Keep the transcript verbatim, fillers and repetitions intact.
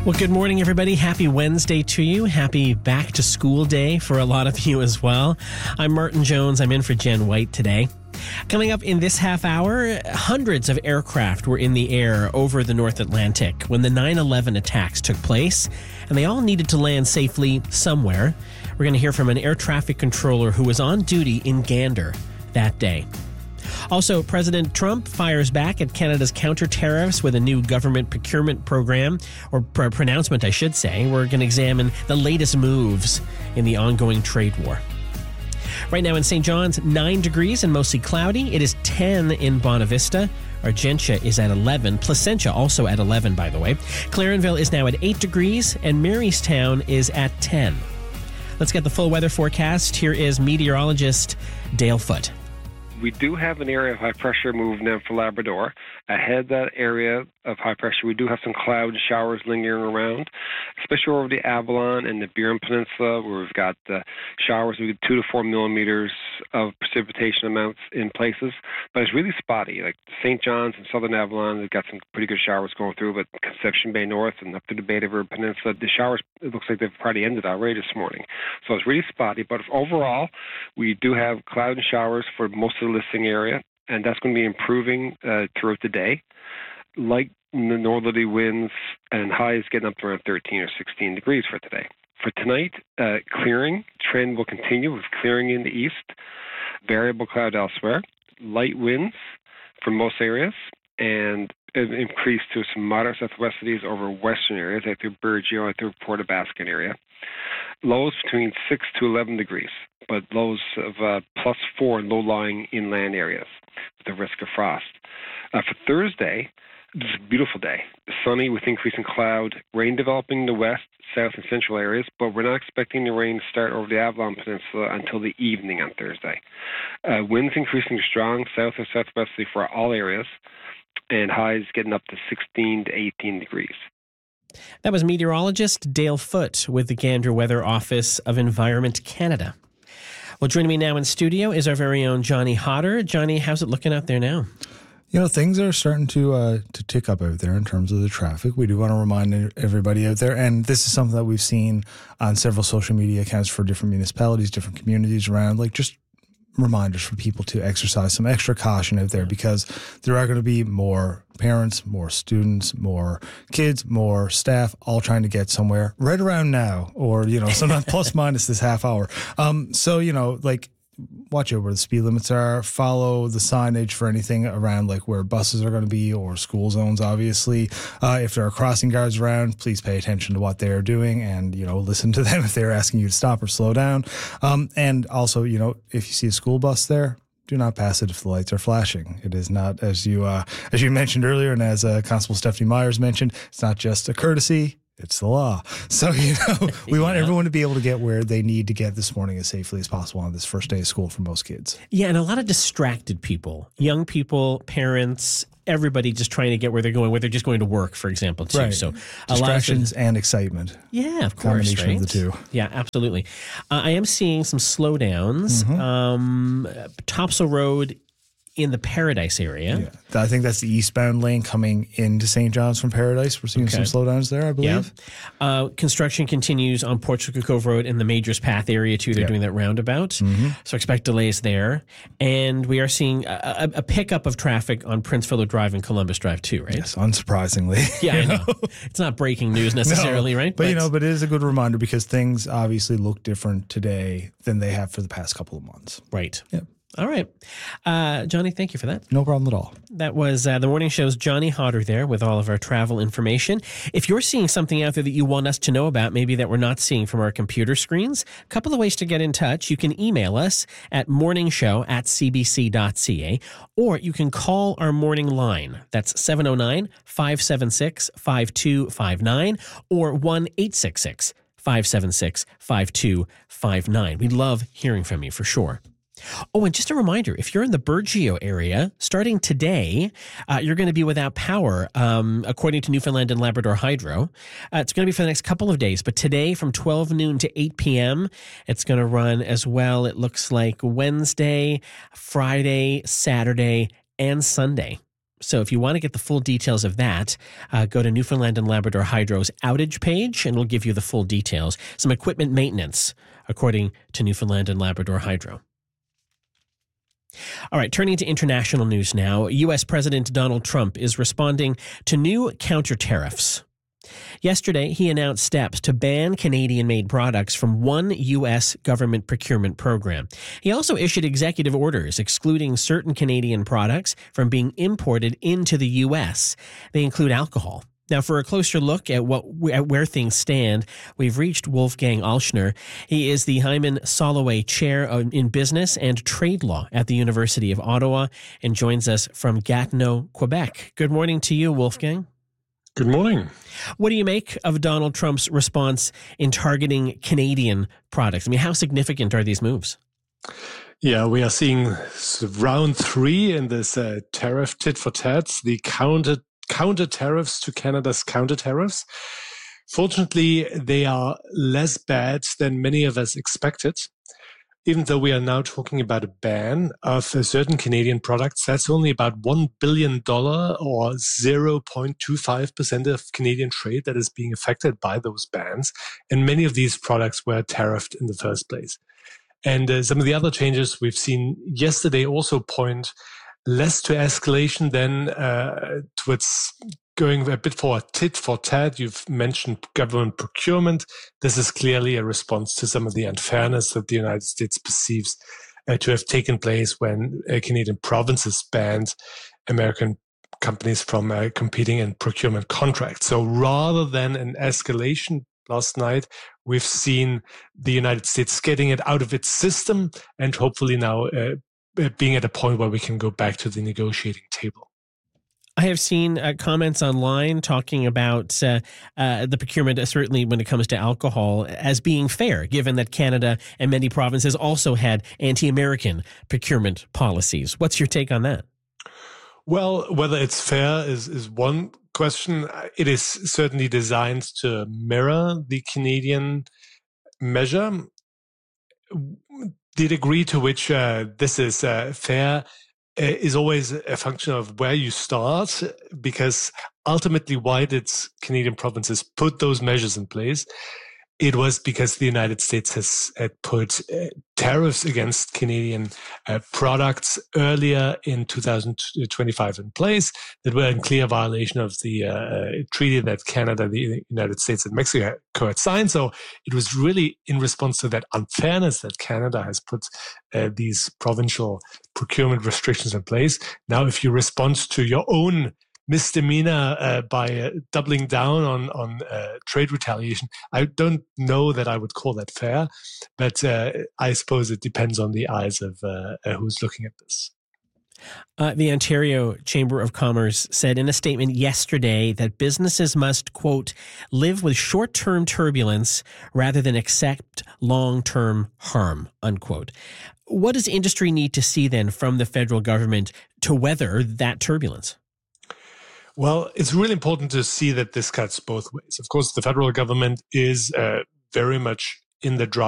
Well, good morning, everybody. Happy Wednesday to you. Happy back to school day for a lot of you as well. I'm Martin Jones. I'm in for Jen White today. Coming up in this half hour, hundreds of aircraft were in the air over the North Atlantic when the nine eleven attacks took place, and they all needed to land safely somewhere. We're going to hear from an air traffic controller who was on duty in Gander that day. Also, President Trump fires back at Canada's counter-tariffs with a new government procurement program, or pr- pronouncement, I should say. We're going to examine the latest moves in the ongoing trade war. Right now in Saint John's, nine degrees and mostly cloudy. It is ten in Bonavista. Argentia is at eleven. Placentia also at eleven, by the way. Clarenville is now at eight degrees, and Marystown is at ten. Let's get the full weather forecast. Here is meteorologist Dale Foote. We do have an area of high pressure moving in for Labrador. Ahead of that area of high pressure, we do have some cloud and showers lingering around, especially over the Avalon and the Burin Peninsula, where we've got uh, showers with two to four millimeters of precipitation amounts in places. But it's really spotty. Like Saint John's and Southern Avalon, we've got some pretty good showers going through, but Conception Bay North and up to the Bay River Peninsula, the showers, it looks like they've probably ended already this morning. So it's really spotty. But overall, we do have cloud and showers for most of the listing area, and that's going to be improving uh, throughout the day. Light northerly winds and highs getting up to around thirteen or sixteen degrees for today. For tonight, uh, clearing trend will continue with clearing in the east, variable cloud elsewhere, light winds for most areas, and an increase to some moderate southwesterlies over western areas, like through Burgeo and through Port aux Basques area. Lows between six to eleven degrees, but lows of uh, plus four in low-lying inland areas with the risk of frost. Uh, for Thursday, this is a beautiful day. Sunny with increasing cloud, rain developing in the west, south, and central areas, but we're not expecting the rain to start over the Avalon Peninsula until the evening on Thursday. Uh, winds increasing strong south or southwesterly for all areas, and highs getting up to sixteen to eighteen degrees. That was meteorologist Dale Foote with the Gander Weather Office of Environment Canada. Well, joining me now in studio is our very own Johnny Hodder. Johnny, how's it looking out there now? You know, things are starting to uh, to tick up out there in terms of the traffic. We do want to remind everybody out there, and this is something that we've seen on several social media accounts for different municipalities, different communities around, like just reminders for people to exercise some extra caution out there, because there are going to be more parents, more students, more kids, more staff, all trying to get somewhere right around now, or, you know, sometimes plus minus this half hour. Um, so, you know, like, watch out where the speed limits are, follow the signage for anything around like where buses are going to be or school zones, obviously. Uh, if there are crossing guards around, please pay attention to what they're doing and, you know, listen to them if they're asking you to stop or slow down. Um, and also, you know, if you see a school bus there, do not pass it if the lights are flashing. It is not, as you uh, as you mentioned earlier, and as uh, Constable Stephanie Myers mentioned, it's not just a courtesy. It's the law. So, you know, we want yeah. everyone to be able to get where they need to get this morning as safely as possible on this first day of school for most kids. Yeah, and a lot of distracted people, young people, parents, everybody just trying to get where they're going, where they're just going to work, for example, too. Right. So distractions a lot of, and excitement. Yeah, of course. Combination right? of the two. Yeah, absolutely. Uh, I am seeing some slowdowns. Mm-hmm. Um, Topsail Road in the Paradise area. Yeah. I think that's the eastbound lane coming into Saint John's from Paradise. We're seeing okay. some slowdowns there, I believe. Yeah. Uh, construction continues on Portugal Cove Road in the Majors Path area, too. They're yeah. doing that roundabout. Mm-hmm. So expect delays there. And we are seeing a, a, a pickup of traffic on Prince Philip Drive and Columbus Drive, too, right? Yes, unsurprisingly. Yeah, I know. It's not breaking news necessarily, no, right? But, but, you know, but it is a good reminder because things obviously look different today than they have for the past couple of months. Right. Yeah. All right. Uh, Johnny, thank you for that. No problem at all. That was uh, the morning show's Johnny Hodder there with all of our travel information. If you're seeing something out there that you want us to know about, maybe that we're not seeing from our computer screens, a couple of ways to get in touch. You can email us at morningshow at c b c dot c a, or you can call our morning line. That's seven oh nine, five seven six, five two five nine or one eight six six, five seven six, five two five nine. We'd love hearing from you for sure. Oh, and just a reminder, if you're in the Burgeo area, starting today, uh, you're going to be without power, um, according to Newfoundland and Labrador Hydro. Uh, it's going to be for the next couple of days, but today from twelve noon to eight p.m., it's going to run as well. It looks like Wednesday, Friday, Saturday, and Sunday. So if you want to get the full details of that, uh, go to Newfoundland and Labrador Hydro's outage page, and it'll give you the full details. Some equipment maintenance, according to Newfoundland and Labrador Hydro. All right, turning to international news now. U S President Donald Trump is responding to new counter tariffs. Yesterday, he announced steps to ban Canadian-made products from one U S government procurement program. He also issued executive orders excluding certain Canadian products from being imported into the U S. They include alcohol. Now, for a closer look at what at where things stand, we've reached Wolfgang Alschner. He is the Hyman Soloway Chair in Business and Trade Law at the University of Ottawa and joins us from Gatineau, Quebec. Good morning to you, Wolfgang. Good morning. What do you make of Donald Trump's response in targeting Canadian products? I mean, how significant are these moves? Yeah, we are seeing round three in this uh, tariff tit for tat, the counter counter tariffs to Canada's counter tariffs. Fortunately, they are less bad than many of us expected. Even though we are now talking about a ban of certain Canadian products, that's only about one billion dollars or zero point two five percent of Canadian trade that is being affected by those bans. And many of these products were tariffed in the first place. And uh, some of the other changes we've seen yesterday also point less to escalation than uh, towards going a bit for a tit for tat. You've mentioned government procurement. This is clearly a response to some of the unfairness that the United States perceives uh, to have taken place when uh, Canadian provinces banned American companies from uh, competing in procurement contracts. So rather than an escalation last night, we've seen the United States getting it out of its system and hopefully now uh, being at a point where we can go back to the negotiating table. I have seen uh, comments online talking about uh, uh, the procurement, uh, certainly when it comes to alcohol, as being fair, given that Canada and many provinces also had anti-American procurement policies. What's your take on that? Well, whether it's fair is, is one question. It is certainly designed to mirror the Canadian measure. The degree to which uh, this is uh, fair is always a function of where you start, because ultimately why did Canadian provinces put those measures in place? It was because the United States has had put uh, tariffs against Canadian uh, products earlier in two thousand twenty-five in place that were in clear violation of the uh, treaty that Canada, the United States, and Mexico had signed. So it was really in response to that unfairness that Canada has put uh, these provincial procurement restrictions in place. Now, if you respond to your own misdemeanor uh, by uh, doubling down on on uh, trade retaliation, I don't know that I would call that fair, but uh, I suppose it depends on the eyes of uh, uh, who's looking at this. Uh, the Ontario Chamber of Commerce said in a statement yesterday that businesses must, quote, live with short-term turbulence rather than accept long-term harm, unquote. What does industry need to see then from the federal government to weather that turbulence? Well, it's really important to see that this cuts both ways. Of course, the federal government is uh, very much in the drive